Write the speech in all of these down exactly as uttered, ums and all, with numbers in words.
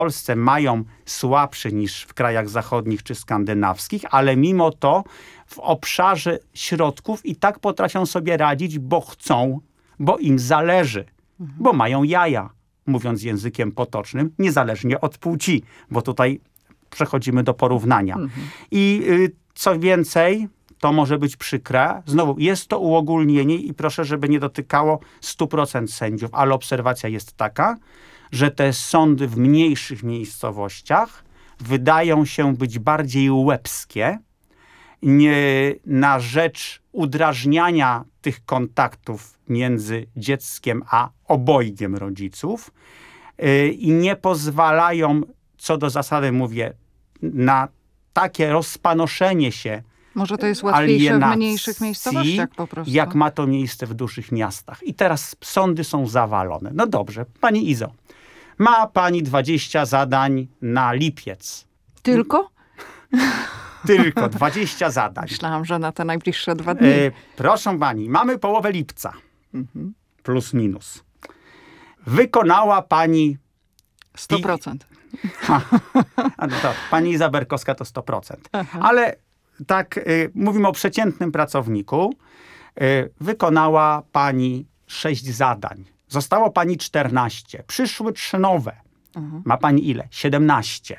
Polsce mają słabszy niż w krajach zachodnich czy skandynawskich, ale mimo to w obszarze środków i tak potrafią sobie radzić, bo chcą, bo im zależy, mhm. bo mają jaja, mówiąc językiem potocznym, niezależnie od płci, bo tutaj przechodzimy do porównania. Mhm. I y, co więcej, to może być przykre. Znowu, jest to uogólnienie i proszę, żeby nie dotykało stu procent sędziów, ale obserwacja jest taka, że te sądy w mniejszych miejscowościach wydają się być bardziej łebskie nie, na rzecz udrażniania tych kontaktów między dzieckiem a obojgiem rodziców yy, i nie pozwalają, co do zasady mówię, na takie rozpanoszenie się. Może to jest łatwiejsze w mniejszych miejscowościach po prostu. Jak ma to miejsce w dużych miastach. I teraz sądy są zawalone. No dobrze, pani Izo, ma pani dwadzieścia zadań na lipiec. Tylko? Tylko dwadzieścia zadań. Myślałam, że na te najbliższe dwa dni. E, proszę pani, mamy połowę lipca. Mhm. Plus minus. Wykonała pani... sto procent. Ha, no to, pani Iza Berkowska to sto procent. Aha. Ale tak y, mówimy o przeciętnym pracowniku. Y, wykonała pani sześć zadań. Zostało pani czternaście. Przyszły trzy nowe. Mhm. Ma pani ile? siedemnaście.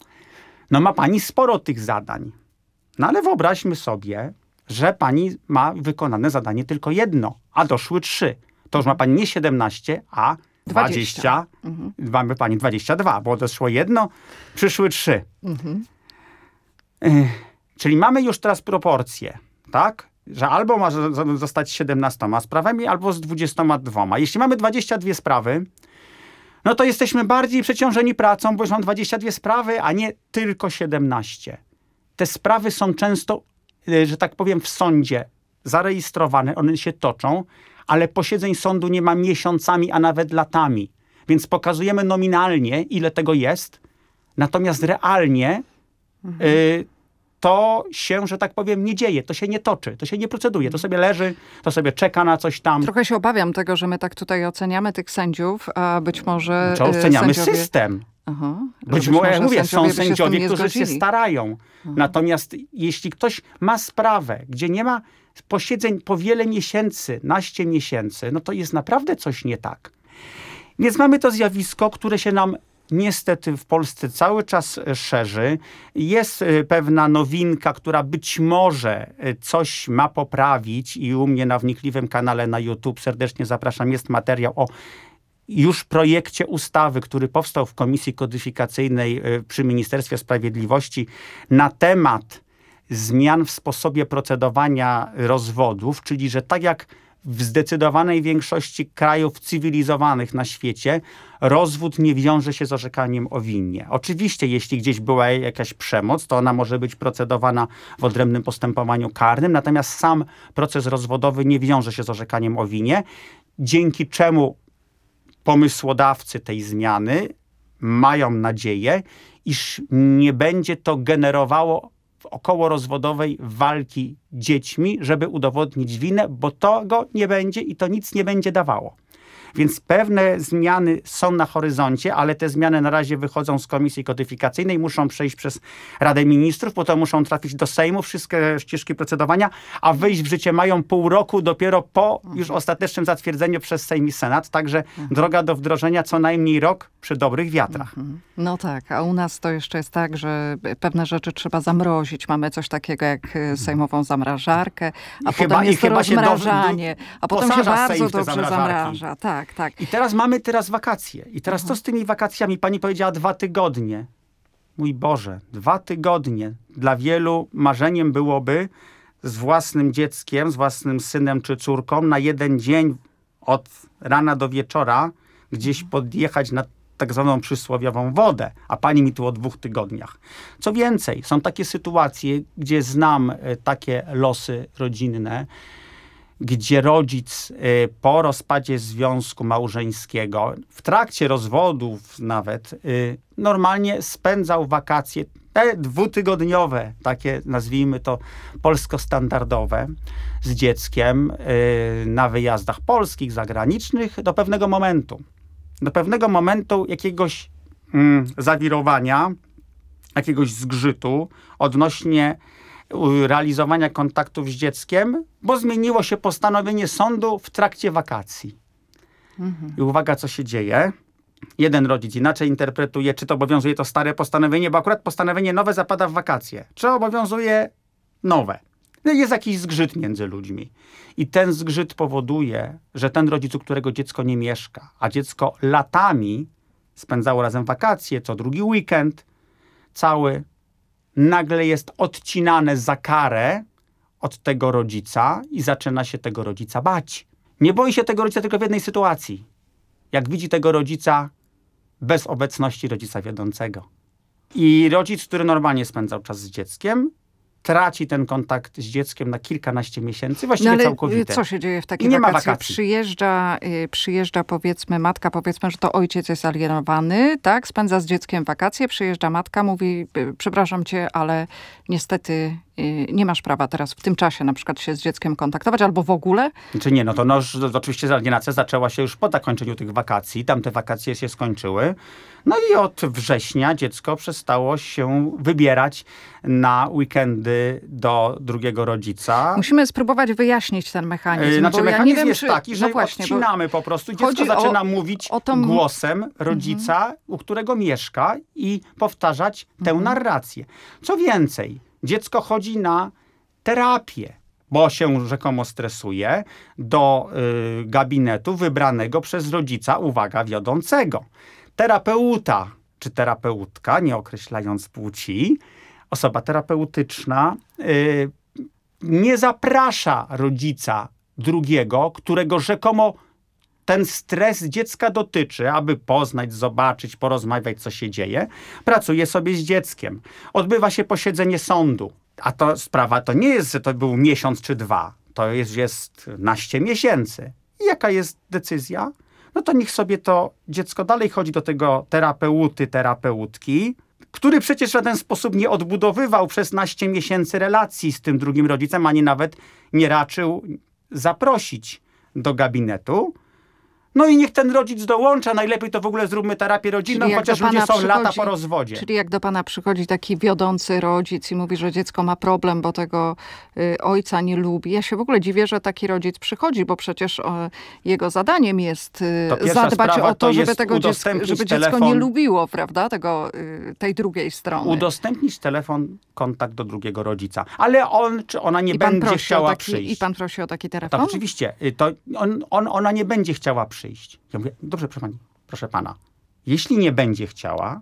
No ma pani sporo tych zadań. No ale wyobraźmy sobie, że pani ma wykonane zadanie tylko jedno, a doszły trzy. To już ma pani nie siedemnaście, a dwadzieścia. dwadzieścia. Mhm. Mamy pani dwadzieścia dwa, bo doszło jedno, przyszły trzy. Mhm. Y, czyli mamy już teraz proporcje, tak? Że albo ma zostać siedemnastoma sprawami, albo z dwudziestoma dwoma. Jeśli mamy dwadzieścia dwie sprawy, no to jesteśmy bardziej przeciążeni pracą, bo już mam dwadzieścia dwie sprawy, a nie tylko siedemnaście. Te sprawy są często, że tak powiem, w sądzie zarejestrowane, one się toczą, ale posiedzeń sądu nie ma miesiącami, a nawet latami. Więc pokazujemy nominalnie, ile tego jest, natomiast realnie mhm. y, to się, że tak powiem, nie dzieje. To się nie toczy, to się nie proceduje. To sobie leży, to sobie czeka na coś tam. Trochę się obawiam tego, że my tak tutaj oceniamy tych sędziów, a być może znaczy, oceniamy sędziowie... system. Aha, być może, ja mówię, są sędziowie, którzy się starają. Aha. Natomiast jeśli ktoś ma sprawę, gdzie nie ma posiedzeń po wiele miesięcy, naście miesięcy, no to jest naprawdę coś nie tak. Więc mamy to zjawisko, które się nam niestety w Polsce cały czas szerzy. Jest pewna nowinka, która być może coś ma poprawić i u mnie na wnikliwym kanale na YouTube serdecznie zapraszam, jest materiał o już projekcie ustawy, który powstał w Komisji Kodyfikacyjnej przy Ministerstwie Sprawiedliwości na temat zmian w sposobie procedowania rozwodów, czyli że tak jak w zdecydowanej większości krajów cywilizowanych na świecie rozwód nie wiąże się z orzekaniem o winie. Oczywiście, jeśli gdzieś była jakaś przemoc, to ona może być procedowana w odrębnym postępowaniu karnym, natomiast sam proces rozwodowy nie wiąże się z orzekaniem o winie, dzięki czemu pomysłodawcy tej zmiany mają nadzieję, iż nie będzie to generowało w okołorozwodowej walki dziećmi, żeby udowodnić winę, bo tego nie będzie i to nic nie będzie dawało. Więc pewne zmiany są na horyzoncie, ale te zmiany na razie wychodzą z Komisji Kodyfikacyjnej, muszą przejść przez Radę Ministrów, potem muszą trafić do Sejmu, wszystkie ścieżki procedowania, a wejść w życie mają pół roku dopiero po już ostatecznym zatwierdzeniu przez Sejm i Senat. Także mhm. droga do wdrożenia co najmniej rok przy dobrych wiatrach. Mhm. No tak, a u nas to jeszcze jest tak, że pewne rzeczy trzeba zamrozić. Mamy coś takiego jak sejmową zamrażarkę, a I potem chyba, jest to rozmrażanie, do, do, a potem się bardzo dobrze zamraża. Tak. Tak, tak. I teraz mamy teraz wakacje. I teraz co z tymi wakacjami? Pani powiedziała dwa tygodnie. Mój Boże, dwa tygodnie. Dla wielu marzeniem byłoby z własnym dzieckiem, z własnym synem czy córką na jeden dzień od rana do wieczora gdzieś podjechać na tak zwaną przysłowiową wodę. A pani mi tu o dwóch tygodniach. Co więcej, są takie sytuacje, gdzie znam takie losy rodzinne, gdzie rodzic y, po rozpadzie związku małżeńskiego, w trakcie rozwodów nawet, y, normalnie spędzał wakacje te dwutygodniowe, takie nazwijmy to polsko-standardowe, z dzieckiem y, na wyjazdach polskich, zagranicznych do pewnego momentu. Do pewnego momentu jakiegoś mm, zawirowania, jakiegoś zgrzytu odnośnie realizowania kontaktów z dzieckiem, bo zmieniło się postanowienie sądu w trakcie wakacji. Mhm. I uwaga, co się dzieje. Jeden rodzic inaczej interpretuje, czy to obowiązuje to stare postanowienie, bo akurat postanowienie nowe zapada w wakacje. Czy obowiązuje nowe. Jest jakiś zgrzyt między ludźmi. I ten zgrzyt powoduje, że ten rodzic, u którego dziecko nie mieszka, a dziecko latami spędzało razem wakacje, co drugi weekend, cały, nagle jest odcinane za karę od tego rodzica i zaczyna się tego rodzica bać. Nie boi się tego rodzica tylko w jednej sytuacji. Jak widzi tego rodzica bez obecności rodzica wiodącego. I rodzic, który normalnie spędzał czas z dzieckiem, traci ten kontakt z dzieckiem na kilkanaście miesięcy, właściwie no ale całkowite. Co się dzieje w takiej nie wakacji? Ma wakacji? Przyjeżdża, y, przyjeżdża powiedzmy matka, powiedzmy, że to ojciec jest alienowany, tak? Spędza z dzieckiem wakacje, przyjeżdża matka, mówi, y, przepraszam cię, ale niestety y, nie masz prawa teraz w tym czasie na przykład się z dzieckiem kontaktować, albo w ogóle. Czy nie, no to, no, to oczywiście alienacja zaczęła się już po zakończeniu tych wakacji, tam te wakacje się skończyły. No i od września dziecko przestało się wybierać na weekendy do drugiego rodzica. Musimy spróbować wyjaśnić ten mechanizm. Znaczy bo mechanizm ja nie wiem, jest czy... taki, że no właśnie, odcinamy po prostu. Dziecko zaczyna o, mówić o tą... głosem rodzica, mhm. u którego mieszka i powtarzać tę mhm. narrację. Co więcej, dziecko chodzi na terapię, bo się rzekomo stresuje, do y, gabinetu wybranego przez rodzica, uwaga, wiodącego. Terapeuta czy terapeutka, nie określając płci, osoba terapeutyczna y, nie zaprasza rodzica drugiego, którego rzekomo ten stres dziecka dotyczy, aby poznać, zobaczyć, porozmawiać, co się dzieje. Pracuje sobie z dzieckiem. Odbywa się posiedzenie sądu. A to sprawa to nie jest, że to był miesiąc czy dwa. To jest, jest naście miesięcy. I jaka jest decyzja? No to niech sobie to dziecko dalej chodzi do tego terapeuty, terapeutki, który przecież w żaden sposób nie odbudowywał przez naście miesięcy relacji z tym drugim rodzicem, ani nawet nie raczył zaprosić do gabinetu. No i niech ten rodzic dołącza, najlepiej to w ogóle zróbmy terapię rodzinną, chociaż ludzie są lata po rozwodzie. Czyli jak do pana przychodzi taki wiodący rodzic i mówi, że dziecko ma problem, bo tego y, ojca nie lubi. Ja się w ogóle dziwię, że taki rodzic przychodzi, bo przecież o, jego zadaniem jest y, zadbać o to, to żeby tego dziecko, żeby dziecko nie lubiło, prawda, tego, y, tej drugiej strony. Udostępnić telefon, kontakt do drugiego rodzica. Ale on czy ona nie I będzie chciała taki, przyjść. I pan prosi o taki telefon? Tak, oczywiście. To on, on, ona nie będzie chciała przyjść. Ja mówię, dobrze, proszę pani, proszę pana, jeśli nie będzie chciała,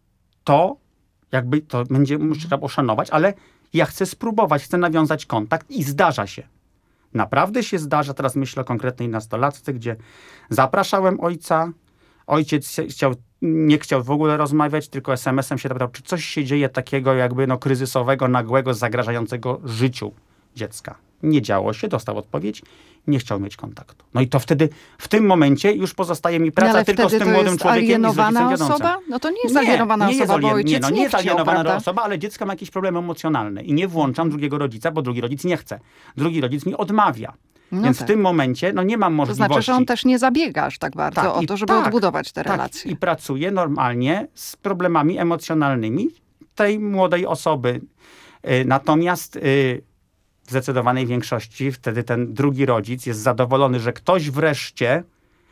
to jakby to będzie trzeba poszanować, ale ja chcę spróbować, chcę nawiązać kontakt i zdarza się. Naprawdę się zdarza, teraz myślę o konkretnej nastolatce, gdzie zapraszałem ojca, ojciec chciał, nie chciał w ogóle rozmawiać, tylko es em esem się zapytał, czy coś się dzieje takiego jakby no kryzysowego, nagłego, zagrażającego życiu dziecka. Nie działo się, dostał odpowiedź, nie chciał mieć kontaktu. No i to wtedy, w tym momencie już pozostaje mi praca no, tylko z tym młodym człowiekiem i z rodzicem wiodącym. Osoba? No to nie jest alienowana nie, nie osoba, jest alien, bo nie, no, nie, nie jest chciał, alienowana prawda? osoba, ale dziecko ma jakieś problemy emocjonalne i nie włączam drugiego rodzica, bo drugi rodzic nie chce. Drugi rodzic mi odmawia. No Więc tak. w tym momencie no nie mam możliwości. To znaczy, że on też nie zabiega aż tak bardzo tak, o to, żeby tak, odbudować te tak, relacje. I pracuje normalnie z problemami emocjonalnymi tej młodej osoby. Yy, natomiast yy, w zdecydowanej większości wtedy ten drugi rodzic jest zadowolony, że ktoś wreszcie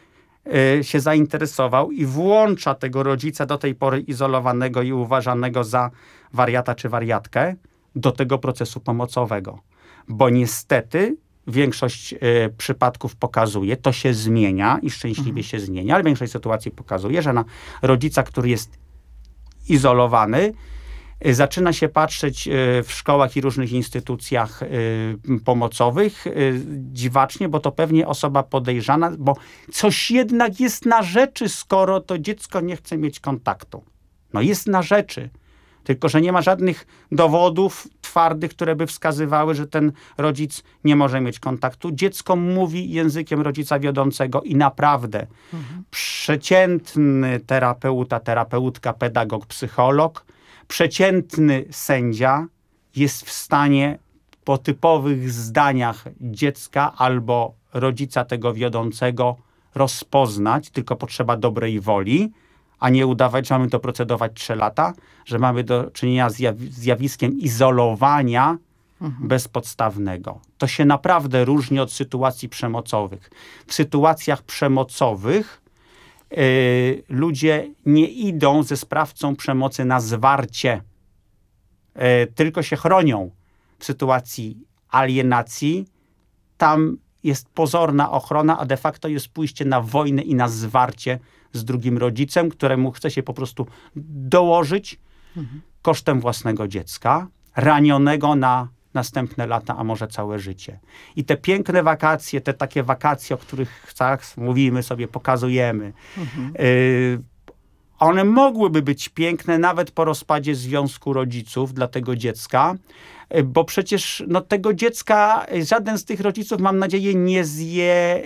y, się zainteresował i włącza tego rodzica do tej pory izolowanego i uważanego za wariata czy wariatkę do tego procesu pomocowego. Bo niestety większość y, przypadków pokazuje, to się zmienia i szczęśliwie mhm. się zmienia, ale większość sytuacji pokazuje, że na rodzica, który jest izolowany, zaczyna się patrzeć w szkołach i różnych instytucjach pomocowych dziwacznie, bo to pewnie osoba podejrzana, bo coś jednak jest na rzeczy, skoro to dziecko nie chce mieć kontaktu. No jest na rzeczy, tylko że nie ma żadnych dowodów twardych, które by wskazywały, że ten rodzic nie może mieć kontaktu. Dziecko mówi językiem rodzica wiodącego i naprawdę mhm. przeciętny terapeuta, terapeutka, pedagog, psycholog, przeciętny sędzia jest w stanie po typowych zdaniach dziecka albo rodzica tego wiodącego rozpoznać, tylko potrzeba dobrej woli, a nie udawać, że mamy to procedować trzy lata, że mamy do czynienia z zjawiskiem izolowania mhm. bezpodstawnego. To się naprawdę różni od sytuacji przemocowych. W sytuacjach przemocowych yy, ludzie nie idą ze sprawcą przemocy na zwarcie, yy, tylko się chronią. W sytuacji alienacji tam jest pozorna ochrona, a de facto jest pójście na wojnę i na zwarcie z drugim rodzicem, któremu chce się po prostu dołożyć mhm. kosztem własnego dziecka, ranionego na następne lata, a może całe życie. I te piękne wakacje, te takie wakacje, o których tak, mówimy sobie, pokazujemy, mhm. y, one mogłyby być piękne nawet po rozpadzie związku rodziców dla tego dziecka, bo przecież no, tego dziecka żaden z tych rodziców, mam nadzieję, nie zje,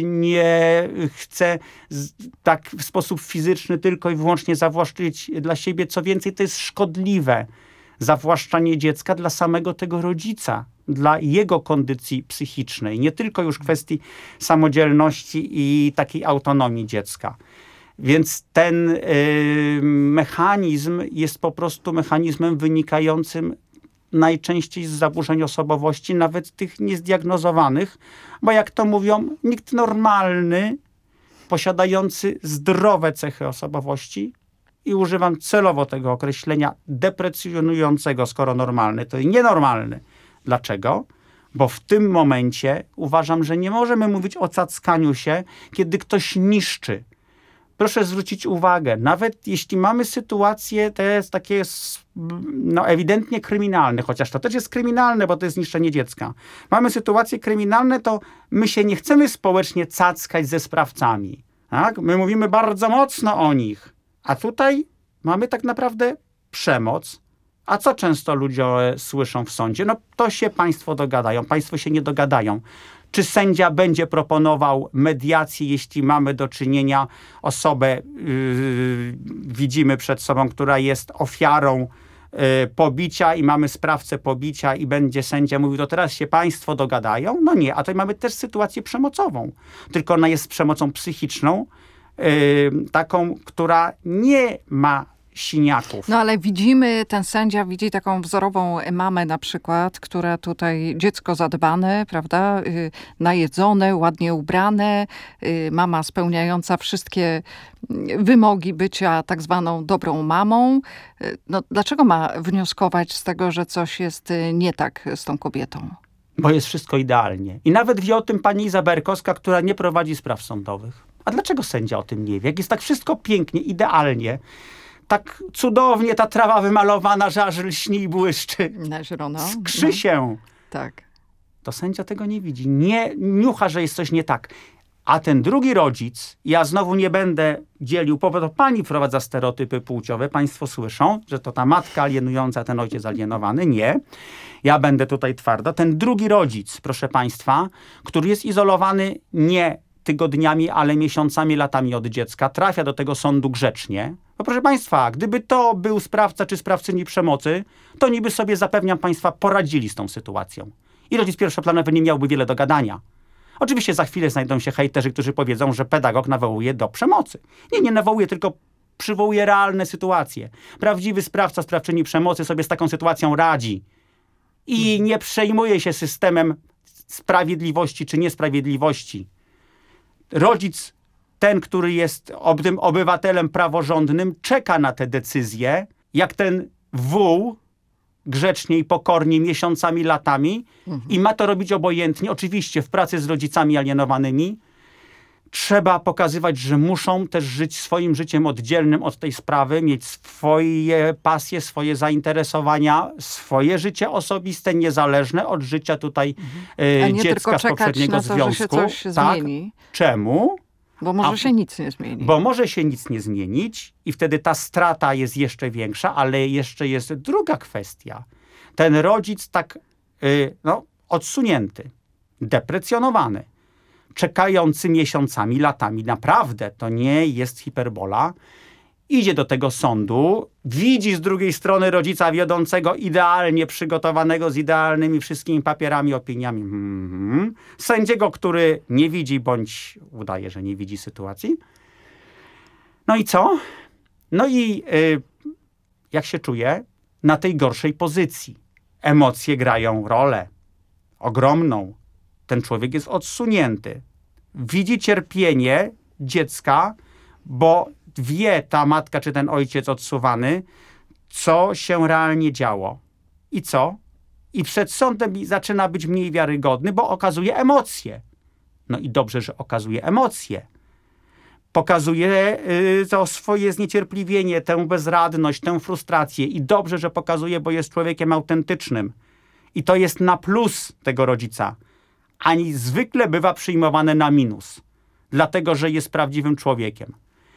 nie chce tak w sposób fizyczny tylko i wyłącznie zawłaszczyć dla siebie. Co więcej, to jest szkodliwe zawłaszczanie dziecka dla samego tego rodzica, dla jego kondycji psychicznej, nie tylko już kwestii samodzielności i takiej autonomii dziecka. Więc ten y, mechanizm jest po prostu mechanizmem wynikającym najczęściej z zaburzeń osobowości, nawet tych niezdiagnozowanych, bo jak to mówią, nikt normalny, posiadający zdrowe cechy osobowości, i używam celowo tego określenia deprecjonującego, skoro normalny, to i nienormalny. Dlaczego? Bo w tym momencie uważam, że nie możemy mówić o cackaniu się, kiedy ktoś niszczy. Proszę zwrócić uwagę, nawet jeśli mamy sytuacje te takie no, ewidentnie kryminalne, chociaż to też jest kryminalne, bo to jest niszczenie dziecka. Mamy sytuacje kryminalne, to my się nie chcemy społecznie cackać ze sprawcami. Tak? My mówimy bardzo mocno o nich. A tutaj mamy tak naprawdę przemoc. A co często ludzie słyszą w sądzie? No to się państwo dogadają. Państwo się nie dogadają. Czy sędzia będzie proponował mediację, jeśli mamy do czynienia osobę, yy, widzimy przed sobą, która jest ofiarą yy, pobicia i mamy sprawcę pobicia i będzie sędzia mówił, to teraz się państwo dogadają? No nie, a tutaj mamy też sytuację przemocową. Tylko ona jest przemocą psychiczną, yy, taką, która nie ma siniaków. No ale widzimy, ten sędzia widzi taką wzorową mamę na przykład, która tutaj dziecko zadbane, prawda, yy, najedzone, ładnie ubrane, yy, mama spełniająca wszystkie wymogi bycia tak zwaną dobrą mamą. Yy, no dlaczego ma wnioskować z tego, że coś jest yy, nie tak z tą kobietą? Bo jest wszystko idealnie. I nawet wie o tym pani Iza Berkowska, która nie prowadzi spraw sądowych. A dlaczego sędzia o tym nie wie? Jak jest tak wszystko pięknie, idealnie, tak cudownie ta trawa wymalowana, że aż lśni i błyszczy. Nazielona. Skrzy się. No. Tak. To sędzia tego nie widzi. Nie niucha, że jest coś nie tak. A ten drugi rodzic, ja znowu nie będę dzielił, bo to pani wprowadza stereotypy płciowe. Państwo słyszą, że to ta matka alienująca, ten ojciec alienowany. Nie. Ja będę tutaj twarda. Ten drugi rodzic, proszę państwa, który jest izolowany nie tygodniami, ale miesiącami, latami od dziecka, trafia do tego sądu grzecznie. Bo proszę państwa, gdyby to był sprawca czy sprawczyni przemocy, to niby sobie, zapewniam państwa, poradzili z tą sytuacją. I rodzic pierwszoplanowy nie miałby wiele do gadania. Oczywiście za chwilę znajdą się hejterzy, którzy powiedzą, że pedagog nawołuje do przemocy. Nie, nie nawołuje, tylko przywołuje realne sytuacje. Prawdziwy sprawca, sprawczyni przemocy sobie z taką sytuacją radzi. I nie przejmuje się systemem sprawiedliwości czy niesprawiedliwości. Rodzic, ten, który jest ob tym obywatelem praworządnym, czeka na te decyzje, jak ten wół, grzecznie i pokornie, miesiącami, latami mhm. i ma to robić obojętnie. Oczywiście w pracy z rodzicami alienowanymi trzeba pokazywać, że muszą też żyć swoim życiem oddzielnym od tej sprawy, mieć swoje pasje, swoje zainteresowania, swoje życie osobiste, niezależne od życia tutaj mhm. e, dziecka z poprzedniego na to, związku. Że się coś tak? zmieni. Czemu? Bo może A, się nic nie zmieni. Bo może się nic nie zmienić i wtedy ta strata jest jeszcze większa, ale jeszcze jest druga kwestia. Ten rodzic tak yy, no, odsunięty, deprecjonowany, czekający miesiącami, latami, naprawdę, to nie jest hiperbola, idzie do tego sądu, widzi z drugiej strony rodzica wiodącego, idealnie przygotowanego, z idealnymi wszystkimi papierami, opiniami. Mm-hmm. Sędziego, który nie widzi, bądź udaje, że nie widzi sytuacji. No i co? No i y, jak się czuje? Na tej gorszej pozycji. Emocje grają rolę ogromną. Ten człowiek jest odsunięty. Widzi cierpienie dziecka, bo wie ta matka czy ten ojciec odsuwany, co się realnie działo. I co? I przed sądem zaczyna być mniej wiarygodny, bo okazuje emocje. No i dobrze, że okazuje emocje. Pokazuje y, to swoje zniecierpliwienie, tę bezradność, tę frustrację. I dobrze, że pokazuje, bo jest człowiekiem autentycznym. I to jest na plus tego rodzica. Ani zwykle bywa przyjmowane na minus. Dlatego, że jest prawdziwym człowiekiem.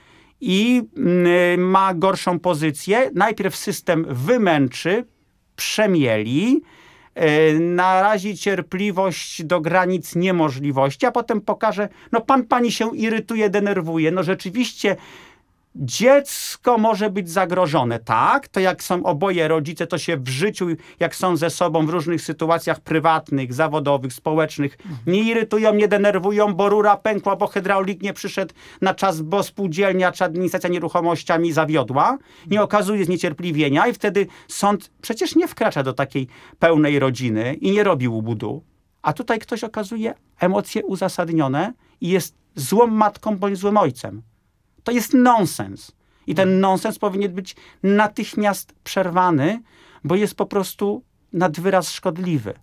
I y, ma gorszą pozycję. Najpierw system wymęczy, przemieli, y, narazi cierpliwość do granic niemożliwości, a potem pokaże, no pan pani się irytuje, denerwuje. No rzeczywiście dziecko może być zagrożone, tak? To jak są oboje rodzice, to się w życiu, jak są ze sobą w różnych sytuacjach prywatnych, zawodowych, społecznych, nie irytują, nie denerwują, bo rura pękła, bo hydraulik nie przyszedł na czas, bo spółdzielnia czy administracja nieruchomościami zawiodła, nie okazuje zniecierpliwienia i wtedy sąd przecież nie wkracza do takiej pełnej rodziny i nie robi łubudu. A tutaj ktoś okazuje emocje uzasadnione i jest złą matką bądź złym ojcem. To jest nonsens. I ten nonsens powinien być natychmiast przerwany, bo jest po prostu nad wyraz szkodliwy.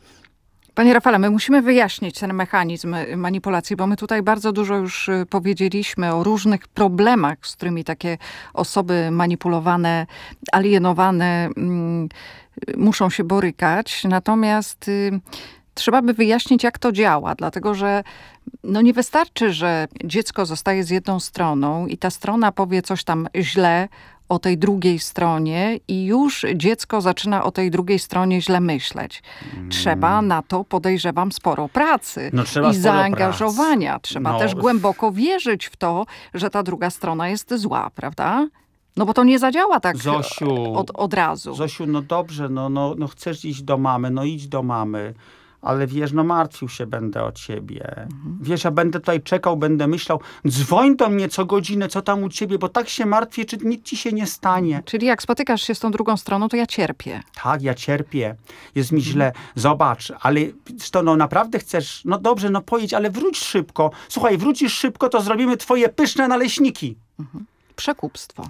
Panie Rafale, my musimy wyjaśnić ten mechanizm manipulacji, bo my tutaj bardzo dużo już powiedzieliśmy o różnych problemach, z którymi takie osoby manipulowane, alienowane mm, muszą się borykać. Natomiast y, trzeba by wyjaśnić, jak to działa, dlatego że no nie wystarczy, że dziecko zostaje z jedną stroną i ta strona powie coś tam źle o tej drugiej stronie i już dziecko zaczyna o tej drugiej stronie źle myśleć. Hmm. Trzeba na to, podejrzewam, sporo pracy no, trzeba i sporo zaangażowania. Prac. Trzeba no. też głęboko wierzyć w to, że ta druga strona jest zła, prawda? No bo to nie zadziała tak Zosiu, od, od razu. Zosiu, no dobrze, no, no, no chcesz iść do mamy, no idź do mamy. Ale wiesz, no martwił się będę o ciebie. Mhm. Wiesz, ja będę tutaj czekał, będę myślał, dzwoń do mnie co godzinę, co tam u ciebie, bo tak się martwię, czy nic ci się nie stanie. Czyli jak spotykasz się z tą drugą stroną, to ja cierpię. Tak, ja cierpię. Jest mi źle. Zobacz, ale to no naprawdę chcesz, no dobrze, no pojedź, ale wróć szybko. Słuchaj, wrócisz szybko, to zrobimy twoje pyszne naleśniki. Mhm. Przekupstwo.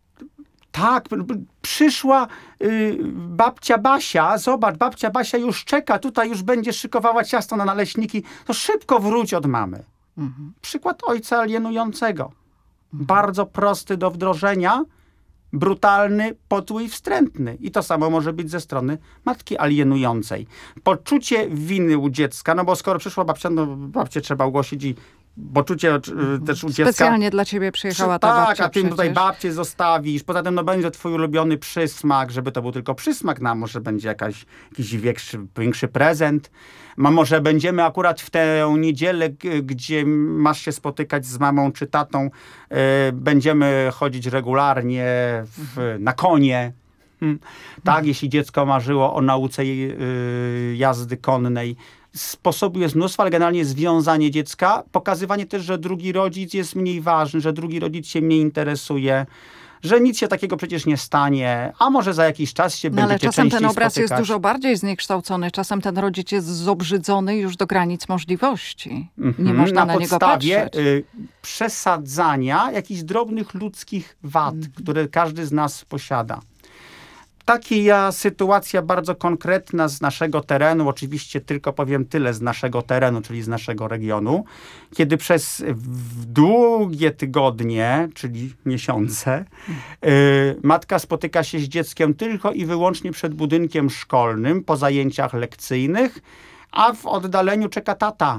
Tak, przyszła y, babcia Basia, zobacz, babcia Basia już czeka, tutaj już będzie szykowała ciasto na naleśniki, to szybko wróć od mamy. Mhm. Przykład ojca alienującego. Mhm. Bardzo prosty do wdrożenia, brutalny, podły i wstrętny. I to samo może być ze strony matki alienującej. Poczucie winy u dziecka, no bo skoro przyszła babcia, no babcię trzeba ogłosić i poczucie też u dziecka. Specjalnie dla ciebie przyjechała ta tak, babcia. Tak, a ty przecież. tutaj babcię zostawisz. Poza tym no będzie twój ulubiony przysmak, żeby to był tylko przysmak, no, może będzie jakaś, jakiś większy, większy prezent. A może będziemy akurat w tę niedzielę, gdzie masz się spotykać z mamą czy tatą, yy, będziemy chodzić regularnie w, na konie. Hmm. Tak, mhm. Jeśli dziecko marzyło o nauce yy, jazdy konnej. Sposobu jest mnóstwo, ale generalnie związanie dziecka, pokazywanie też, że drugi rodzic jest mniej ważny, że drugi rodzic się mniej interesuje, że nic się takiego przecież nie stanie, a może za jakiś czas się no, będziecie częściej spotykać. Ale czasem ten obraz spotykać. jest dużo bardziej zniekształcony, czasem ten rodzic jest zobrzydzony już do granic możliwości. Nie mm-hmm. można na, na niego patrzeć. Na podstawie y, przesadzania jakichś drobnych ludzkich wad, mm. które każdy z nas posiada. Taka sytuacja bardzo konkretna z naszego terenu, oczywiście tylko powiem tyle z naszego terenu, czyli z naszego regionu, kiedy przez długie tygodnie, czyli miesiące, y, matka spotyka się z dzieckiem tylko i wyłącznie przed budynkiem szkolnym, po zajęciach lekcyjnych, a w oddaleniu czeka tata.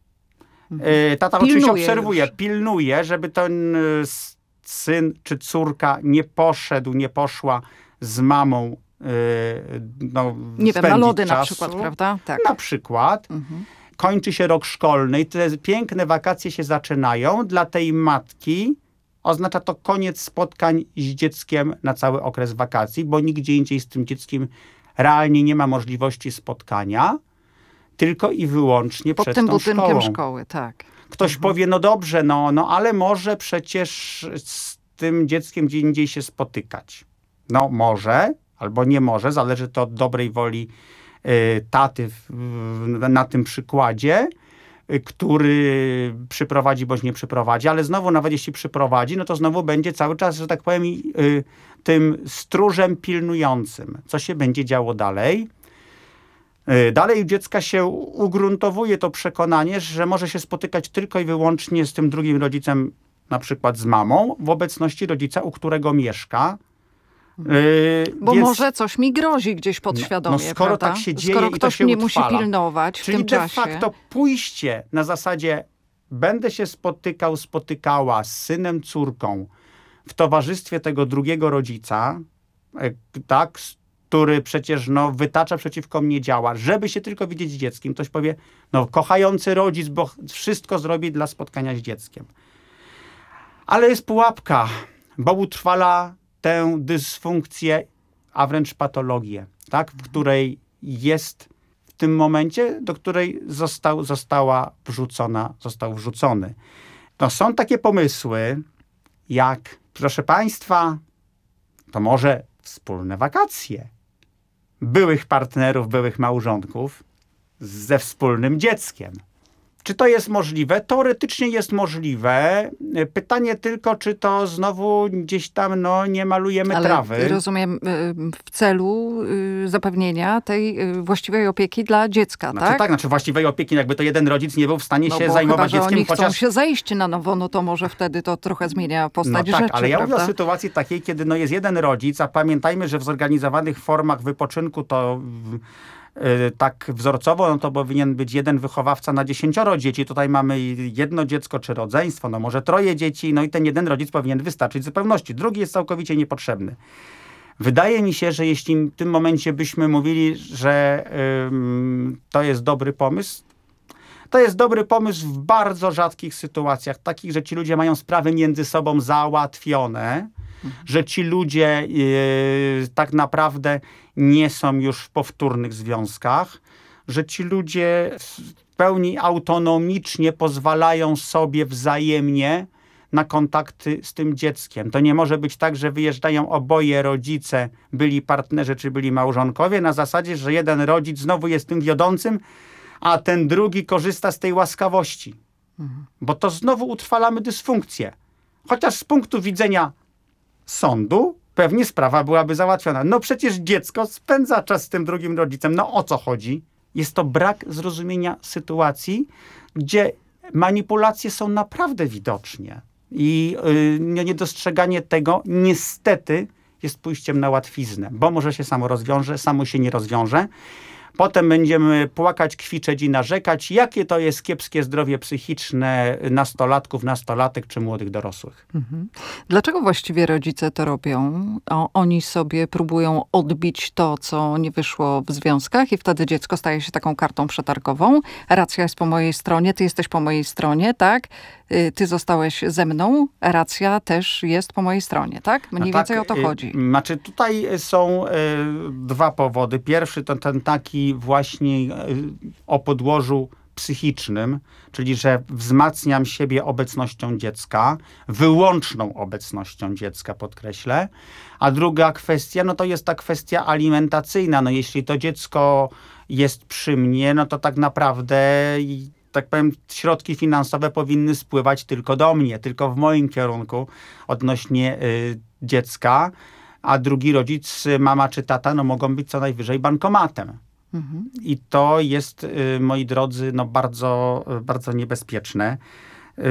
Y, tata pilnuje oczywiście obserwuje, już. pilnuje, żeby ten y, syn czy córka nie poszedł, nie poszła z mamą yy, no, nie wiem, na lody czasu. na przykład, prawda? Tak. Na przykład. Mhm. Kończy się rok szkolny i te piękne wakacje się zaczynają. Dla tej matki oznacza to koniec spotkań z dzieckiem na cały okres wakacji, bo nigdzie indziej z tym dzieckiem realnie nie ma możliwości spotkania, tylko i wyłącznie pod przed tym tą budynkiem szkołą. szkoły, tak. Ktoś mhm. powie, no dobrze, no, no ale może przecież tym dzieckiem gdzie indziej się spotykać. No może, albo nie może, zależy to od dobrej woli y, taty w, w, na tym przykładzie, y, który przyprowadzi bądź nie przyprowadzi, ale znowu nawet jeśli przyprowadzi, no to znowu będzie cały czas, że tak powiem, y, tym stróżem pilnującym, co się będzie działo dalej. Y, dalej u dziecka się ugruntowuje to przekonanie, że może się spotykać tylko i wyłącznie z tym drugim rodzicem, na przykład z mamą, w obecności rodzica, u którego mieszka. Yy, Bo więc, może coś mi grozi gdzieś podświadomie, no, no skoro prawda? tak się dzieje skoro i ktoś to się mnie utrwala. musi pilnować Czyli w tym de czasie. facto pójście na zasadzie będę się spotykał, spotykała z synem, córką w towarzystwie tego drugiego rodzica, tak, który przecież no, wytacza przeciwko mnie działa, żeby się tylko widzieć z dzieckiem. Ktoś powie, no kochający rodzic, bo wszystko zrobi dla spotkania z dzieckiem. Ale jest pułapka, bo utrwala tę dysfunkcję, a wręcz patologię, tak? W której jest w tym momencie, do której został, została wrzucona, został wrzucony. No, są takie pomysły, jak, proszę Państwa, to może wspólne wakacje byłych partnerów, byłych małżonków ze wspólnym dzieckiem. Czy to jest możliwe? Teoretycznie jest możliwe. Pytanie tylko, czy to znowu gdzieś tam no, nie malujemy Ale trawy. Rozumiem, w celu zapewnienia tej właściwej opieki dla dziecka, znaczy, tak? Tak, znaczy właściwej opieki, jakby to jeden rodzic nie był w stanie no się bo zajmować chyba, że dzieckiem. oni chociaż chcą się zejść na nowo, no to może wtedy to trochę zmienia postać no tak, rzeczy, ale ja prawda? mówię o sytuacji takiej, kiedy no, jest jeden rodzic, a pamiętajmy, że w zorganizowanych formach wypoczynku to... tak wzorcowo, no to powinien być jeden wychowawca na dziesięcioro dzieci. Tutaj mamy jedno dziecko czy rodzeństwo, no może troje dzieci, no i ten jeden rodzic powinien wystarczyć w zupełności. Drugi jest całkowicie niepotrzebny. Wydaje mi się, że jeśli w tym momencie byśmy mówili, że ym, to jest dobry pomysł, to jest dobry pomysł w bardzo rzadkich sytuacjach, takich, że ci ludzie mają sprawy między sobą załatwione, że ci ludzie yy, tak naprawdę nie są już w powtórnych związkach, że ci ludzie w pełni autonomicznie pozwalają sobie wzajemnie na kontakty z tym dzieckiem. To nie może być tak, że wyjeżdżają oboje rodzice, byli partnerzy czy byli małżonkowie, na zasadzie, że jeden rodzic znowu jest tym wiodącym, a ten drugi korzysta z tej łaskawości. Mhm. Bo to znowu utrwalamy dysfunkcję. Chociaż z punktu widzenia sądu pewnie sprawa byłaby załatwiona. No przecież dziecko spędza czas z tym drugim rodzicem. No o co chodzi? Jest to brak zrozumienia sytuacji, gdzie manipulacje są naprawdę widocznie. I yy, niedostrzeganie tego niestety jest pójściem na łatwiznę, bo może się samo rozwiąże, samo się nie rozwiąże. Potem będziemy płakać, kwiczeć i narzekać, jakie to jest kiepskie zdrowie psychiczne nastolatków, nastolatek czy młodych dorosłych. Mhm. Dlaczego właściwie rodzice to robią? O, oni sobie próbują odbić to, co nie wyszło w związkach i wtedy dziecko staje się taką kartą przetargową. Racja jest po mojej stronie, ty jesteś po mojej stronie, tak? Ty zostałeś ze mną, racja też jest po mojej stronie, tak? Mniej no więcej tak, o to chodzi. Znaczy tutaj są y, dwa powody. Pierwszy to ten taki właśnie y, o podłożu psychicznym, czyli że wzmacniam siebie obecnością dziecka, wyłączną obecnością dziecka, podkreślę. A druga kwestia, no to jest ta kwestia alimentacyjna. No jeśli to dziecko jest przy mnie, no to tak naprawdę... tak powiem, środki finansowe powinny spływać tylko do mnie, tylko w moim kierunku odnośnie y, dziecka, a drugi rodzic, mama czy tata, no mogą być co najwyżej bankomatem. Mhm. I to jest, y, moi drodzy, no bardzo, bardzo niebezpieczne. Y,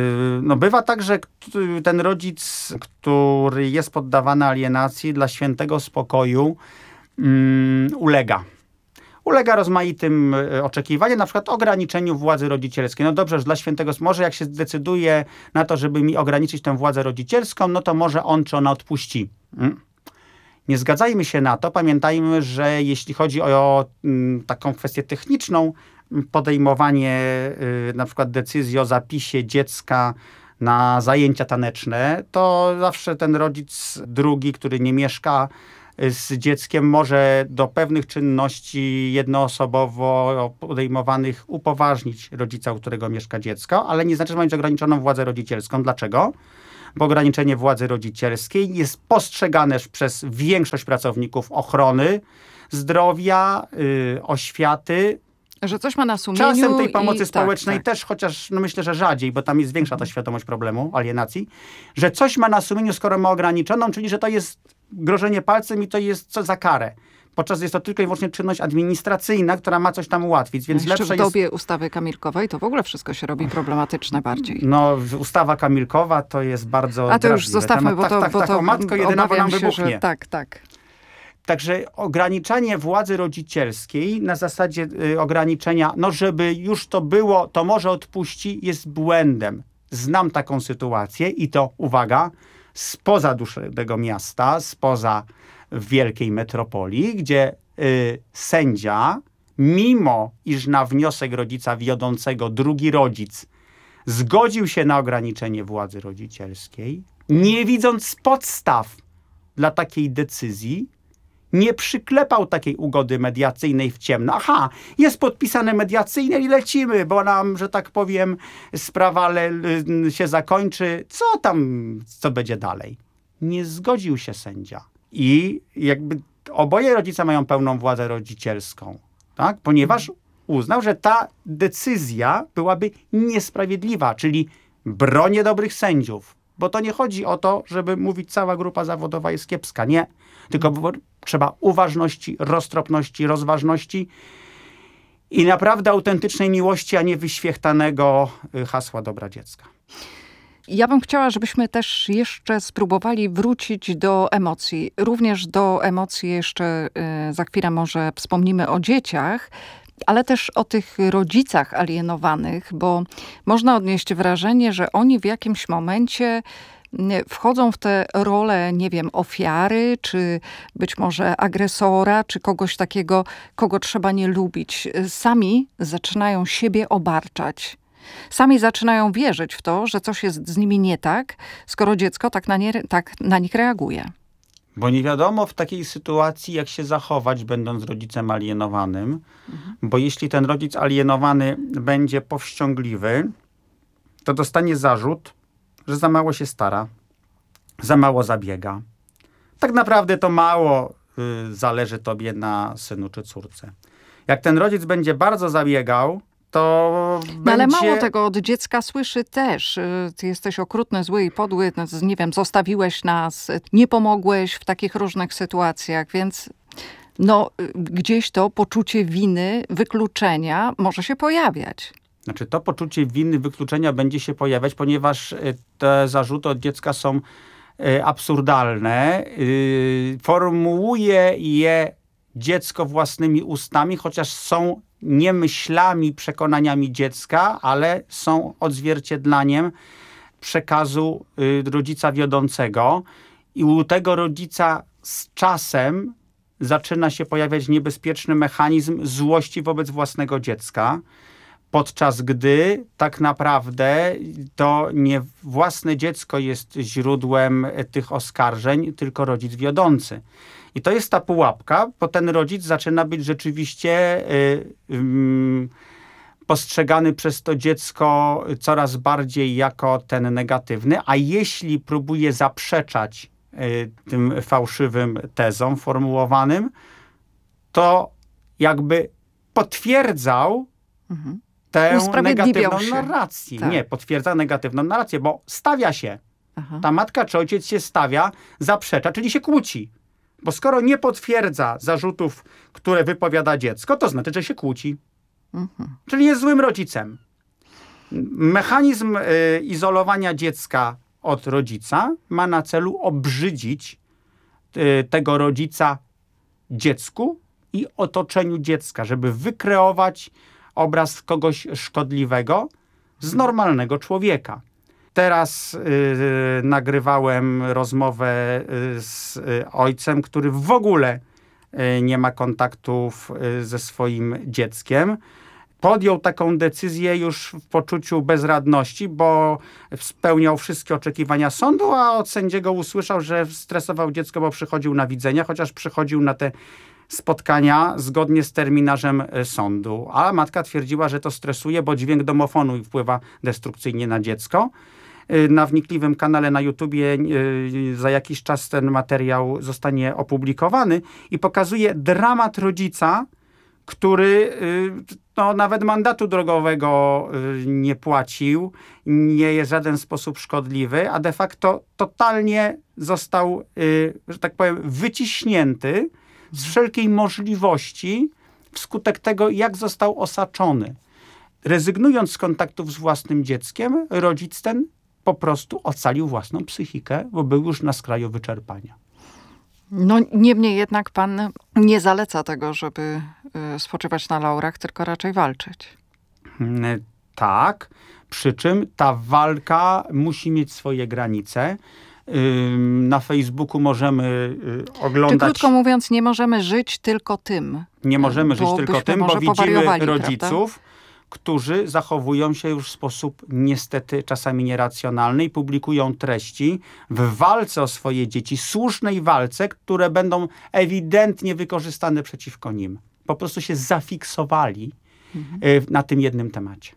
no bywa tak, że ten rodzic, który jest poddawany alienacji, dla świętego spokoju y, ulega. Ulega rozmaitym oczekiwaniom, na przykład ograniczeniu władzy rodzicielskiej. No dobrze, że dla świętego, może jak się zdecyduje na to, żeby mi ograniczyć tę władzę rodzicielską, no to może on czy ona odpuści. Hmm. Nie zgadzajmy się na to. Pamiętajmy, że jeśli chodzi o, o m, taką kwestię techniczną, podejmowanie y, na przykład decyzji o zapisie dziecka na zajęcia taneczne, to zawsze ten rodzic drugi, który nie mieszka z dzieckiem, może do pewnych czynności jednoosobowo podejmowanych upoważnić rodzica, u którego mieszka dziecko, ale nie znaczy, że ma mieć ograniczoną władzę rodzicielską. Dlaczego? bo ograniczenie władzy rodzicielskiej jest postrzegane przez większość pracowników ochrony zdrowia, yy, oświaty, że coś ma na sumieniu. Czasem tej pomocy i, społecznej tak, tak. też, chociaż no myślę, że rzadziej, bo tam jest większa ta świadomość problemu, alienacji, że coś ma na sumieniu, skoro ma ograniczoną, czyli że to jest grożenie palcem i to jest co za karę. Podczas jest to tylko i wyłącznie czynność administracyjna, która ma coś tam ułatwić, więc Jeszcze lepsze w dobie jest... ustawy Kamilkowej to w ogóle wszystko się robi problematyczne bardziej. No, ustawa Kamilkowa to jest bardzo A to już drażliwe. zostawmy, bo to, tak, tak, bo tak, to o matko jedyna, bo nam się, wybuchnie. że tak, tak. Także ograniczanie władzy rodzicielskiej na zasadzie y, ograniczenia, no żeby już to było, to może odpuści, jest błędem. Znam taką sytuację i to, uwaga, spoza dużego miasta, spoza wielkiej metropolii, gdzie y, sędzia, mimo iż na wniosek rodzica wiodącego drugi rodzic zgodził się na ograniczenie władzy rodzicielskiej, nie widząc podstaw dla takiej decyzji, nie przyklepał takiej ugody mediacyjnej w ciemno. Aha, jest podpisane mediacyjne i lecimy, bo nam, że tak powiem, sprawa le, się zakończy. Co tam, co będzie dalej? Nie zgodził się sędzia. I jakby oboje rodzice mają pełną władzę rodzicielską, tak? Ponieważ uznał, że ta decyzja byłaby niesprawiedliwa, czyli bronię dobrych sędziów. Bo to nie chodzi o to, żeby mówić, cała grupa zawodowa jest kiepska. Nie. Tylko trzeba uważności, roztropności, rozważności i naprawdę autentycznej miłości, a nie wyświechtanego hasła dobra dziecka. Ja bym chciała, żebyśmy też jeszcze spróbowali wrócić do emocji. Również do emocji jeszcze y, za chwilę może wspomnimy o dzieciach, ale też o tych rodzicach alienowanych, bo można odnieść wrażenie, że oni w jakimś momencie wchodzą w tę rolę, nie wiem, ofiary, czy być może agresora, czy kogoś takiego, kogo trzeba nie lubić. Sami zaczynają siebie obarczać. Sami zaczynają wierzyć w to, że coś jest z nimi nie tak, skoro dziecko tak na, nie, tak na nich reaguje. Bo nie wiadomo w takiej sytuacji, jak się zachować, będąc rodzicem alienowanym. Mhm. Bo jeśli ten rodzic alienowany będzie powściągliwy, to dostanie zarzut, że za mało się stara, za mało zabiega. Tak naprawdę to mało y, zależy tobie na synu czy córce. Jak ten rodzic będzie bardzo zabiegał, to no będzie... Ale mało tego od dziecka słyszy też. Ty jesteś okrutny, zły i podły, nie wiem, zostawiłeś nas, nie pomogłeś w takich różnych sytuacjach, więc no gdzieś to poczucie winy, wykluczenia może się pojawiać. Znaczy to poczucie winy, wykluczenia będzie się pojawiać, ponieważ te zarzuty od dziecka są absurdalne. Formułuje je dziecko własnymi ustami, chociaż są nie myślami, przekonaniami dziecka, ale są odzwierciedlaniem przekazu rodzica wiodącego. I u tego rodzica z czasem zaczyna się pojawiać niebezpieczny mechanizm złości wobec własnego dziecka, podczas gdy tak naprawdę to nie własne dziecko jest źródłem tych oskarżeń, tylko rodzic wiodący. I to jest ta pułapka, bo ten rodzic zaczyna być rzeczywiście y, y, postrzegany przez to dziecko coraz bardziej jako ten negatywny, a jeśli próbuje zaprzeczać y, tym fałszywym tezom formułowanym, to jakby potwierdzał mhm. tę negatywną narrację. Tak. Nie, potwierdza negatywną narrację, bo stawia się. Aha. Ta matka czy ojciec się stawia, zaprzecza, czyli się kłóci. Bo skoro nie potwierdza zarzutów, które wypowiada dziecko, to znaczy, że się kłóci. Mhm. Czyli jest złym rodzicem. Mechanizm y, izolowania dziecka od rodzica ma na celu obrzydzić y, tego rodzica dziecku i otoczeniu dziecka, żeby wykreować obraz kogoś szkodliwego z normalnego człowieka. Teraz y, nagrywałem rozmowę y, z y, ojcem, który w ogóle y, nie ma kontaktów y, ze swoim dzieckiem. Podjął taką decyzję już w poczuciu bezradności, bo spełniał wszystkie oczekiwania sądu, a od sędziego usłyszał, że stresował dziecko, bo przychodził na widzenia, chociaż przychodził na te spotkania zgodnie z terminarzem sądu. A matka twierdziła, że to stresuje, bo dźwięk domofonu wpływa destrukcyjnie na dziecko. na wnikliwym kanale na YouTubie za jakiś czas ten materiał zostanie opublikowany i pokazuje dramat rodzica, który no, nawet mandatu drogowego nie płacił, nie jest w żaden sposób szkodliwy, a de facto totalnie został, że tak powiem, wyciśnięty z wszelkiej możliwości wskutek tego, jak został osaczony. Rezygnując z kontaktów z własnym dzieckiem, rodzic ten po prostu ocalił własną psychikę, bo był już na skraju wyczerpania. No niemniej jednak pan nie zaleca tego, żeby spoczywać na laurach, tylko raczej walczyć. Tak, przy czym ta walka musi mieć swoje granice. Na Facebooku możemy oglądać... Czy krótko mówiąc, nie możemy żyć tylko tym. Nie możemy żyć tylko tym, bo widzimy rodziców, prawda? Którzy zachowują się już w sposób niestety czasami nieracjonalny i publikują treści w walce o swoje dzieci, słusznej walce, które będą ewidentnie wykorzystane przeciwko nim. Po prostu się zafiksowali mhm. na tym jednym temacie.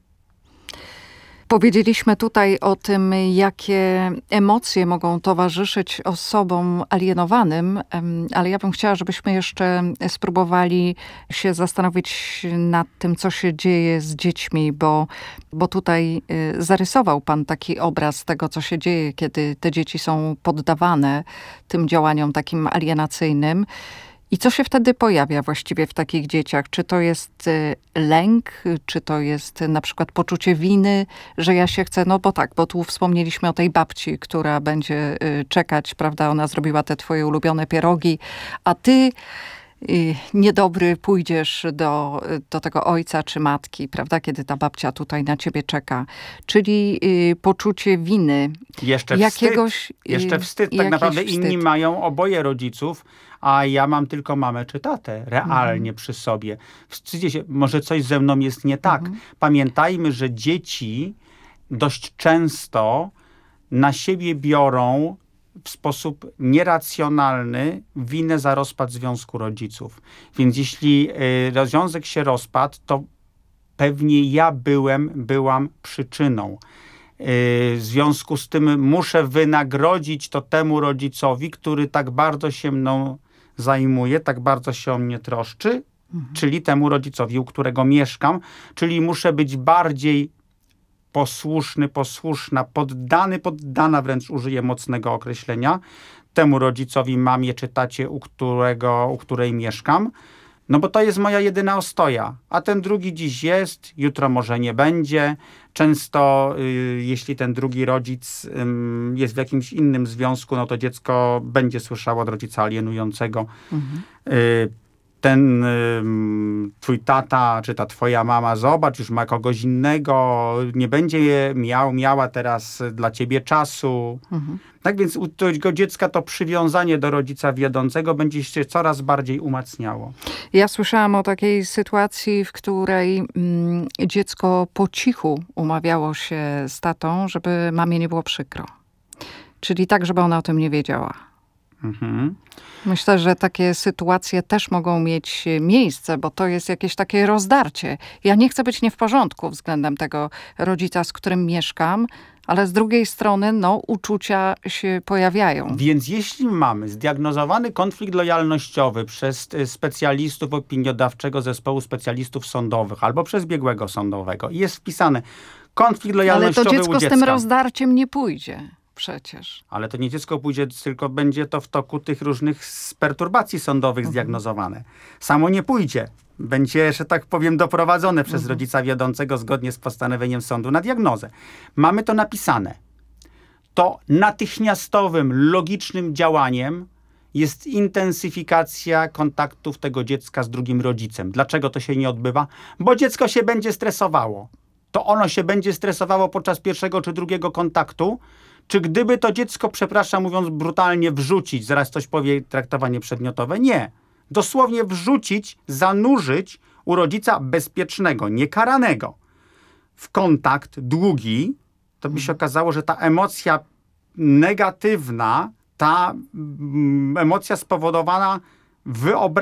Powiedzieliśmy tutaj o tym, jakie emocje mogą towarzyszyć osobom alienowanym, ale ja bym chciała, żebyśmy jeszcze spróbowali się zastanowić nad tym, co się dzieje z dziećmi, bo, bo tutaj zarysował pan taki obraz tego, co się dzieje, kiedy te dzieci są poddawane tym działaniom takim alienacyjnym. I co się wtedy pojawia właściwie w takich dzieciach? Czy to jest lęk, czy to jest na przykład poczucie winy, że ja się chcę, no bo tak, bo tu wspomnieliśmy o tej babci, która będzie czekać, prawda, ona zrobiła te twoje ulubione pierogi, a ty niedobry pójdziesz do, do tego ojca czy matki, prawda, kiedy ta babcia tutaj na ciebie czeka. Czyli y, poczucie winy. Jeszcze jakiegoś, wstyd. Jeszcze wstyd. Tak naprawdę wstyd. Inni mają oboje rodziców, a ja mam tylko mamę czy tatę realnie mhm. przy sobie. Wstydzę się, może coś ze mną jest nie tak. Mhm. Pamiętajmy, że dzieci dość często na siebie biorą w sposób nieracjonalny winę za rozpad związku rodziców. Więc jeśli y, związek się rozpadł, to pewnie ja byłem, byłam przyczyną. Y, w związku z tym muszę wynagrodzić to temu rodzicowi, który tak bardzo się mną zajmuje, tak bardzo się o mnie troszczy, mhm. czyli temu rodzicowi, u którego mieszkam, czyli muszę być bardziej posłuszny, posłuszna, poddany, poddana, wręcz użyję mocnego określenia, temu rodzicowi, mamie czy tacie, u, którego, u której mieszkam. No bo to jest moja jedyna ostoja. A ten drugi dziś jest, jutro może nie będzie. Często y, jeśli ten drugi rodzic y, jest w jakimś innym związku, no to dziecko będzie słyszało od rodzica alienującego mhm. y, ten y, twój tata, czy ta twoja mama, zobacz, już ma kogoś innego, nie będzie miał, miała teraz dla ciebie czasu. Mhm. Tak więc u tego dziecka to przywiązanie do rodzica wiodącego będzie się coraz bardziej umacniało. Ja słyszałam o takiej sytuacji, w której mm, dziecko po cichu umawiało się z tatą, żeby mamie nie było przykro. Czyli tak, żeby ona o tym nie wiedziała. Mhm. Myślę, że takie sytuacje też mogą mieć miejsce, bo to jest jakieś takie rozdarcie. Ja nie chcę być nie w porządku względem tego rodzica, z którym mieszkam, ale z drugiej strony, no, uczucia się pojawiają. Więc jeśli mamy zdiagnozowany konflikt lojalnościowy przez specjalistów opiniodawczego zespołu specjalistów sądowych albo przez biegłego sądowego i jest wpisany konflikt lojalnościowy u dziecka. Ale to dziecko z tym rozdarciem nie pójdzie. Przecież. Ale to nie dziecko pójdzie, tylko będzie to w toku tych różnych perturbacji sądowych mhm. zdiagnozowane. Samo nie pójdzie. Będzie, że tak powiem, doprowadzone przez mhm. rodzica wiodącego zgodnie z postanowieniem sądu na diagnozę. Mamy to napisane. To natychmiastowym, logicznym działaniem jest intensyfikacja kontaktów tego dziecka z drugim rodzicem. Dlaczego to się nie odbywa? Bo dziecko się będzie stresowało. To ono się będzie stresowało podczas pierwszego czy drugiego kontaktu, czy gdyby to dziecko, przepraszam mówiąc brutalnie, wrzucić, zaraz ktoś powie traktowanie przedmiotowe, nie. Dosłownie wrzucić, zanurzyć u rodzica bezpiecznego, niekaranego w kontakt długi, to by się okazało, że ta emocja negatywna, ta mm, emocja spowodowana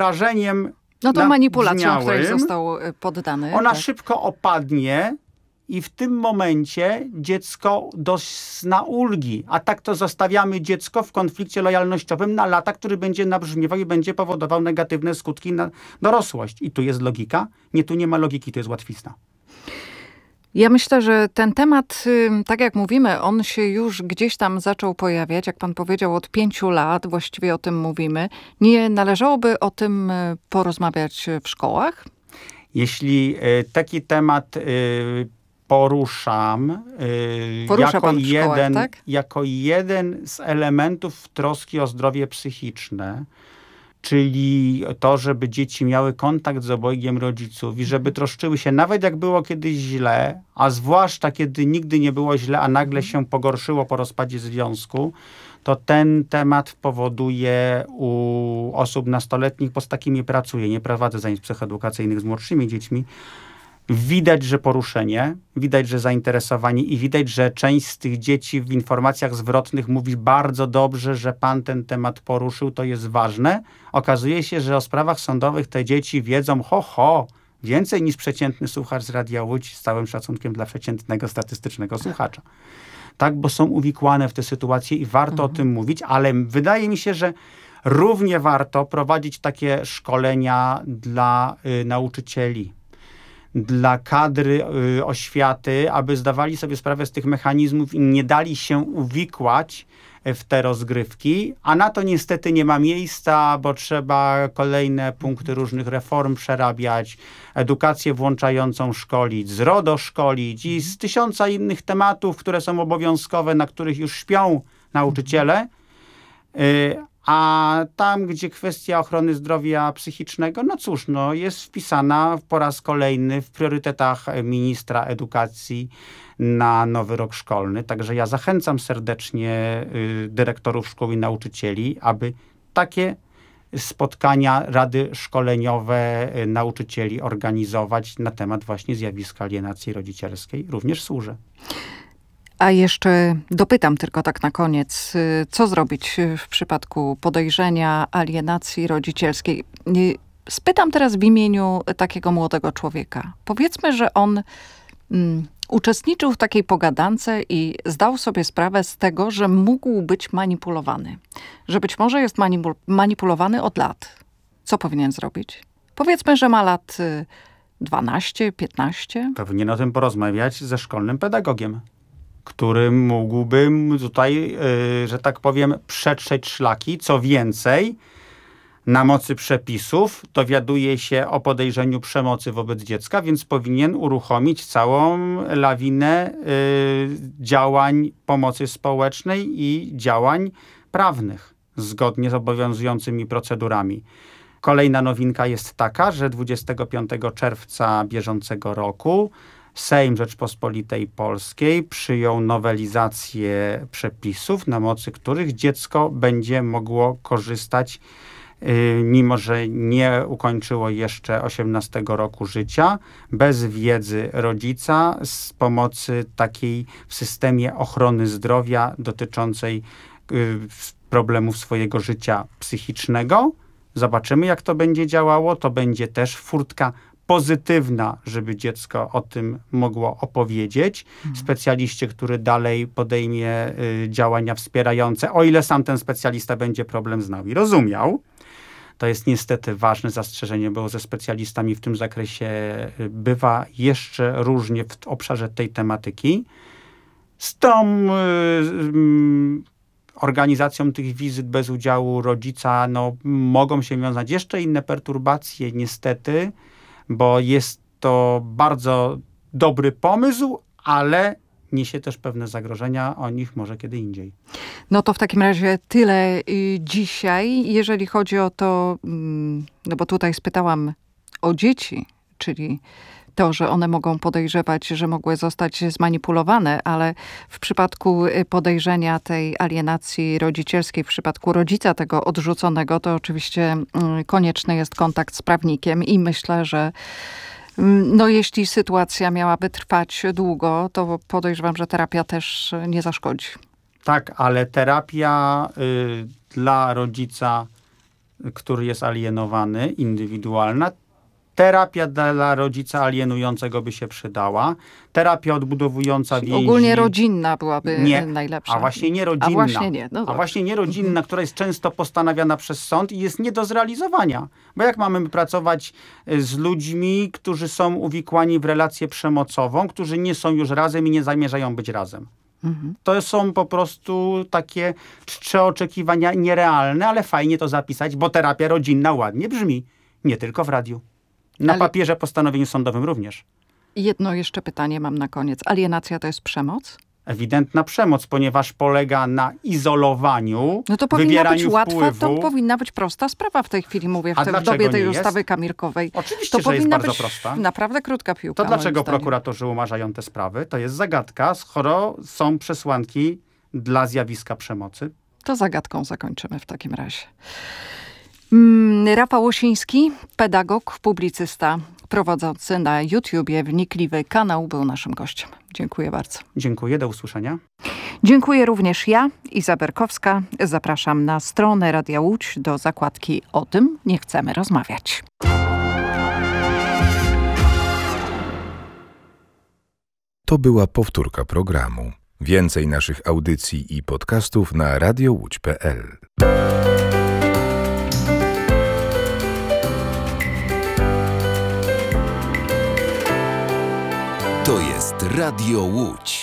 wyobrażeniem No to manipulacją, której został poddany. Ona tak. szybko opadnie i w tym momencie dziecko dozna ulgi. A tak to zostawiamy dziecko w konflikcie lojalnościowym na lata, który będzie nabrzmiewał i będzie powodował negatywne skutki na dorosłość. I tu jest logika? Nie, tu nie ma logiki, to jest łatwizna. Ja myślę, że ten temat, tak jak mówimy, on się już gdzieś tam zaczął pojawiać, jak pan powiedział, od pięciu lat właściwie o tym mówimy. Nie należałoby o tym porozmawiać w szkołach? Jeśli taki temat poruszam Porusza jako, pan w szkołach, jeden, tak? jako jeden z elementów troski o zdrowie psychiczne, czyli to, żeby dzieci miały kontakt z obojgiem rodziców i żeby troszczyły się, nawet jak było kiedyś źle, a zwłaszcza kiedy nigdy nie było źle, a nagle się pogorszyło po rozpadzie związku, to ten temat powoduje u osób nastoletnich, bo z takimi pracuję, nie prowadzę zajęć psychoedukacyjnych z młodszymi dziećmi, widać, że poruszenie, widać, że zainteresowanie i widać, że część z tych dzieci w informacjach zwrotnych mówi bardzo dobrze, że pan ten temat poruszył, to jest ważne. Okazuje się, że o sprawach sądowych te dzieci wiedzą ho, ho, więcej niż przeciętny słuchacz z Radia Łódź, z całym szacunkiem dla przeciętnego statystycznego słuchacza. Tak, bo są uwikłane w te sytuacje i warto mhm. o tym mówić, ale wydaje mi się, że równie warto prowadzić takie szkolenia dla y, nauczycieli, dla kadry y, oświaty, aby zdawali sobie sprawę z tych mechanizmów i nie dali się uwikłać w te rozgrywki, a na to niestety nie ma miejsca, bo trzeba kolejne punkty różnych reform przerabiać, edukację włączającą szkolić, z RODO szkolić i z tysiąca innych tematów, które są obowiązkowe, na których już śpią nauczyciele. Y, A tam, gdzie kwestia ochrony zdrowia psychicznego, no cóż, no jest wpisana po raz kolejny w priorytetach ministra edukacji na nowy rok szkolny. Także ja zachęcam serdecznie y, dyrektorów szkół i nauczycieli, aby takie spotkania, rady szkoleniowe y, nauczycieli organizować na temat właśnie zjawiska alienacji rodzicielskiej. Również służę. A jeszcze dopytam tylko tak na koniec, co zrobić w przypadku podejrzenia alienacji rodzicielskiej? Spytam teraz w imieniu takiego młodego człowieka. Powiedzmy, że on mm, uczestniczył w takiej pogadance i zdał sobie sprawę z tego, że mógł być manipulowany. Że być może jest manipul- manipulowany od lat. Co powinien zrobić? Powiedzmy, że ma lat dwanaście, piętnaście. Powinien o tym porozmawiać ze szkolnym pedagogiem, który mógłby tutaj, yy, że tak powiem, przetrzeć szlaki. Co więcej, na mocy przepisów dowiaduje się o podejrzeniu przemocy wobec dziecka, więc powinien uruchomić całą lawinę yy, działań pomocy społecznej i działań prawnych, zgodnie z obowiązującymi procedurami. Kolejna nowinka jest taka, że dwudziestego piątego czerwca bieżącego roku Sejm Rzeczpospolitej Polskiej przyjął nowelizację przepisów, na mocy których dziecko będzie mogło korzystać, yy, mimo że nie ukończyło jeszcze osiemnastego roku życia, bez wiedzy rodzica, z pomocy takiej w systemie ochrony zdrowia dotyczącej yy, problemów swojego życia psychicznego. Zobaczymy, jak to będzie działało. To będzie też furtka pozytywna, żeby dziecko o tym mogło opowiedzieć. Mhm. Specjaliście, który dalej podejmie y, działania wspierające, o ile sam ten specjalista będzie problem znał i rozumiał. To jest niestety ważne zastrzeżenie, bo ze specjalistami w tym zakresie y, bywa jeszcze różnie w obszarze tej tematyki. Z tą y, y, organizacją tych wizyt bez udziału rodzica no, mogą się wiązać jeszcze inne perturbacje, niestety, bo jest to bardzo dobry pomysł, ale niesie też pewne zagrożenia, o nich może kiedy indziej. No to w takim razie tyle dzisiaj, jeżeli chodzi o to, no bo tutaj spytałam o dzieci, czyli to, że one mogą podejrzewać, że mogły zostać zmanipulowane, ale w przypadku podejrzenia tej alienacji rodzicielskiej, w przypadku rodzica tego odrzuconego, to oczywiście konieczny jest kontakt z prawnikiem i myślę, że no jeśli sytuacja miałaby trwać długo, to podejrzewam, że terapia też nie zaszkodzi. Tak, ale terapia y, dla rodzica, który jest alienowany, indywidualna, Terapia dla rodzica alienującego by się przydała. Terapia odbudowująca Czyli więzi. Ogólnie rodzinna byłaby nie, najlepsza. A właśnie nie rodzinna. A właśnie nie. No a właśnie nie rodzinna, mhm. która jest często postanawiana przez sąd i jest nie do zrealizowania. Bo jak mamy pracować z ludźmi, którzy są uwikłani w relację przemocową, którzy nie są już razem i nie zamierzają być razem? Mhm. To są po prostu takie czcze oczekiwania nierealne, ale fajnie to zapisać, bo terapia rodzinna ładnie brzmi. Nie tylko w radiu. Na ale... papierze, postanowieniu sądowym również. Jedno jeszcze pytanie mam na koniec. Alienacja to jest przemoc? Ewidentna przemoc, ponieważ polega na izolowaniu, no to powinna wywieraniu być łatwa, wpływu. To powinna być prosta sprawa w tej chwili, mówię, w, te, w dobie tej ustawy Kamirkowej. Oczywiście, to że jest bardzo być prosta. Naprawdę krótka piłka. To dlaczego prokuratorzy umarzają te sprawy? To jest zagadka, skoro są przesłanki dla zjawiska przemocy. To zagadką zakończymy w takim razie. Rafał Osiński, pedagog, publicysta, prowadzący na YouTubie wnikliwy kanał, był naszym gościem. Dziękuję bardzo. Dziękuję, do usłyszenia. Dziękuję również ja, Iza Berkowska. Zapraszam na stronę Radia Łódź do zakładki O tym nie chcemy rozmawiać. To była powtórka programu. Więcej naszych audycji i podcastów na radio łódź kropka pe el. To jest Radio Łódź.